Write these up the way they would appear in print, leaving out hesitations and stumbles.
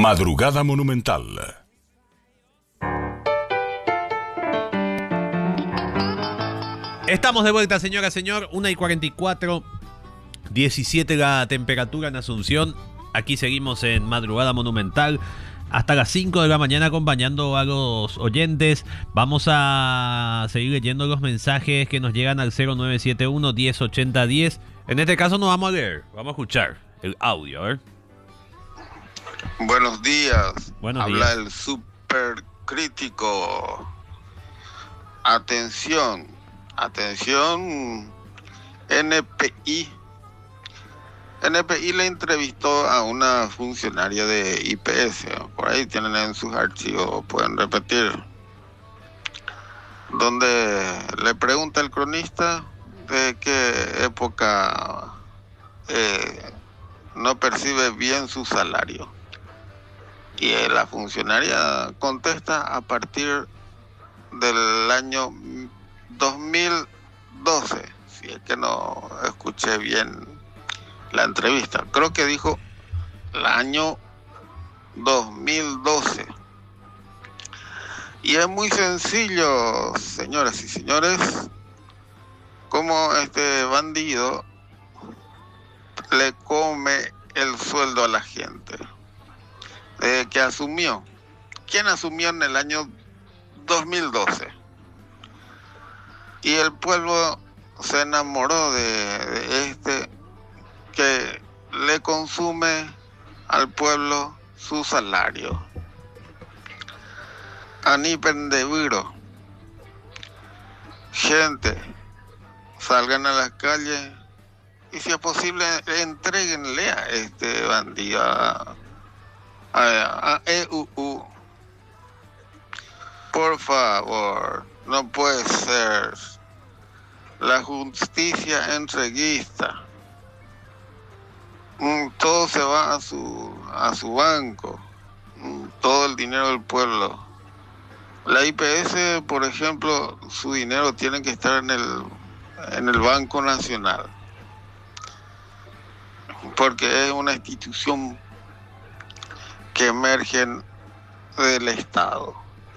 Madrugada Monumental. Estamos de vuelta, señora, señor. 1:44, 17 la temperatura en Asunción. Aquí seguimos en Madrugada Monumental hasta las 5 de la mañana acompañando a los oyentes. Vamos a seguir leyendo los mensajes que nos llegan al 0971 1080 10. En este caso no vamos a leer, vamos a escuchar el audio, a ver. Buenos días. Buenos Habla días. el supercrítico. Atención, NPI. NPI le entrevistó a una funcionaria de IPS. Por ahí tienen en sus archivos, pueden repetir. Donde le pregunta el cronista de qué época no percibe bien su salario. Y la funcionaria contesta a partir del año 2012, si es que no escuché bien la entrevista. Creo que dijo el año 2012. Y es muy sencillo, señoras y señores, cómo este bandido le come el sueldo a la gente. Desde que asumió. ¿Quién asumió en el año 2012? Y el pueblo se enamoró de este que le consume al pueblo su salario. Anipen de Viro. Gente, salgan a las calles y si es posible entréguenle a este bandido a EUU. Por favor, no puede ser. La justicia entreguista. Todo se va a su banco. Todo el dinero del pueblo. La IPS, por ejemplo, su dinero tiene que estar en el Banco Nacional. Porque es una institución que emerge del Estado.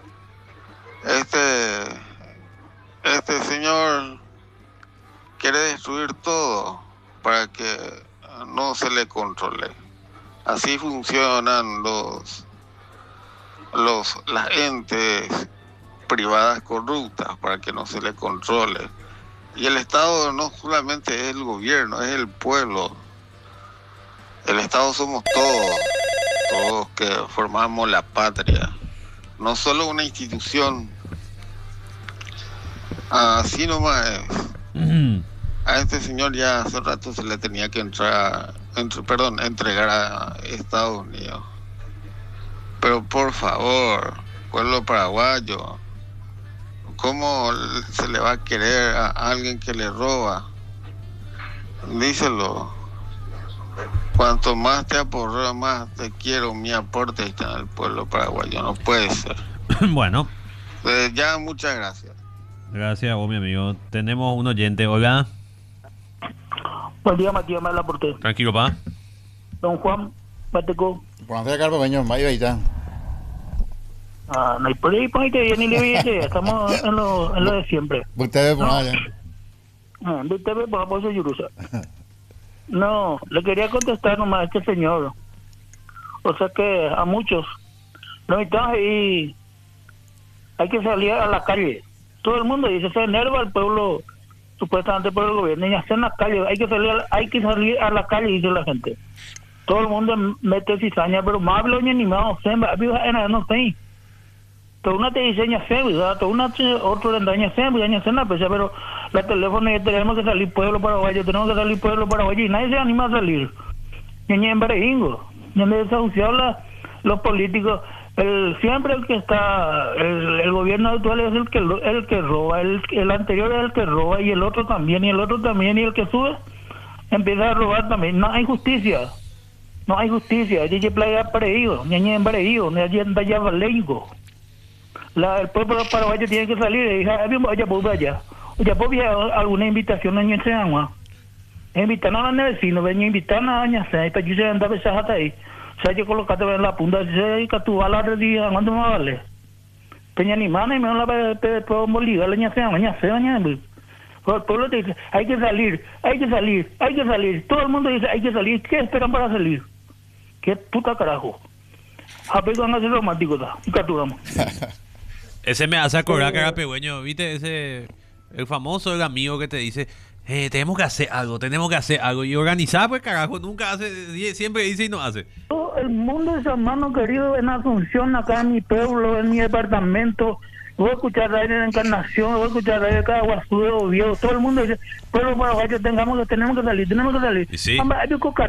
Este señor quiere destruir todo para que no se le controle. Así funcionan las entes privadas corruptas, para que no se le controle. Y el Estado no solamente es el gobierno, es el pueblo. El Estado somos todos que formamos la patria. No solo una institución. Así nomás es. A este señor ya hace rato se le tenía que entregar a Estados Unidos. Pero por favor, pueblo paraguayo, ¿cómo se le va a querer a alguien que le roba? Díselo. Cuanto más te aporreo, más te quiero. Mi aporte está en el pueblo paraguayo. No puede ser. Bueno. Ya, muchas gracias. Gracias a vos, mi amigo. Tenemos un oyente. Hola. Buen día, Matías, me habla por usted. Tranquilo, pa. Don Juan, Pateco. Por Andrea Carpo, señor, Mayo Aitán. No hay por ahí, ponete bien y le estamos en lo de siempre. Usted ve por allá. De usted ve por apoyo Yurusa. No, le quería contestar nomás a este señor. O sea que a muchos no estamos ahí, hay que salir a la calle. Todo el mundo dice, se enerva el pueblo, supuestamente por el gobierno, y hacer en la calle, hay que salir a la calle, dice la gente. Todo el mundo mete cizaña, pero más hablo ni más, no sé. Todo una te diseña ¿verdad? Todo una otro le daña pero la teléfono ya tenemos que salir pueblo paraguayo, y nadie se anima a salir. Ni en Barejingo, ni en desahuciar los políticos. Siempre el que está, el gobierno actual es el que roba, el anterior es el que roba, y el otro también, y el que sube empieza a robar también. No hay justicia. Hay que playa Parejo, ni en Parejo, ni allí en Valengo. El pueblo paraguayo tiene que salir y decir, alguna invitación en ese agua. Invitan a los vecinos, invitan a Aña, para que yo se anda besada ahí. sea, yo colocaste en la punta, se que tú a la red y ¿cuánto me vale? Peña ni mana y me la puedo ligar, leña sea, el pueblo te dice, hay que salir, hay que salir, hay que salir. Todo el mundo dice, hay que salir. ¿Qué esperan para salir? ¿Qué puta carajo? Apego a ser romántico, capturamos. Ese me hace acordar que era pegüeño, ¿viste? Ese, el famoso, el amigo que te dice, tenemos que hacer algo. Y organizar, pues carajo, nunca hace, siempre dice y no hace. Todo el mundo es hermano querido en Asunción, acá en mi pueblo, en mi departamento. Voy a escuchar radio en Encarnación, voy a escuchar radio de Caguazú, de Oviedo. Todo el mundo dice, pueblo paraguayo, tenemos que salir. ¿Y sí?